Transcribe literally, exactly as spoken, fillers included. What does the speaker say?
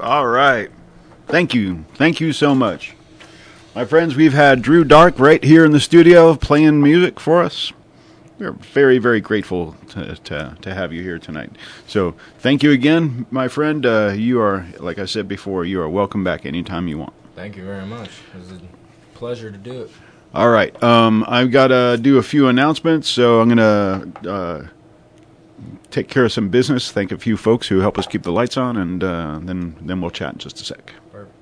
All right. Thank you. Thank you so much. My friends, we've had Drew Dark right here in the studio playing music for us. We're very, very grateful to, to, to have you here tonight. So thank you again, my friend. Uh, you are, like I said before, you are welcome back anytime you want. Thank you very much. It was a pleasure to do it. All right. Um, I've got to do a few announcements, so I'm going to uh, take care of some business, thank a few folks who help us keep the lights on, and uh, then, then we'll chat in just a sec. Perfect.